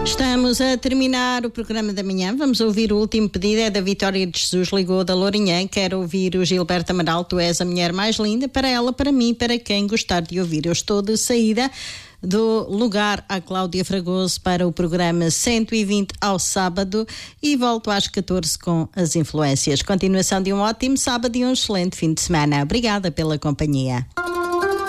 Estamos a terminar o programa da manhã. Vamos ouvir o último pedido, é da Vitória de Jesus, ligou da Lourinhã. Quero ouvir o Gilberto Amaral, Tu És a Mulher Mais Linda, para ela, para mim, para quem gostar de ouvir. Eu estou de saída do lugar à Cláudia Fragoso para o programa 120 ao sábado e volto às 14 com as influências. Continuação de um ótimo sábado e um excelente fim de semana. Obrigada pela companhia.